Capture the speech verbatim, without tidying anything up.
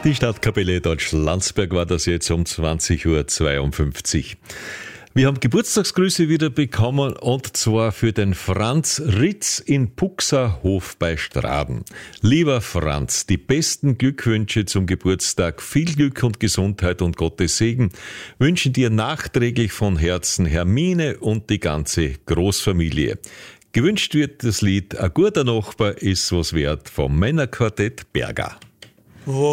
Die Stadtkapelle Deutsch-Landsberg war das jetzt um zwanzig Uhr zweiundfünfzig. Wir haben Geburtstagsgrüße wieder bekommen, und zwar für den Franz Ritz in Puxerhof bei Straden. Lieber Franz, die besten Glückwünsche zum Geburtstag, viel Glück und Gesundheit und Gottes Segen wünschen dir nachträglich von Herzen Hermine und die ganze Großfamilie. Gewünscht wird das Lied "Ein guter Nachbar ist was wert" vom Männerquartett Berger.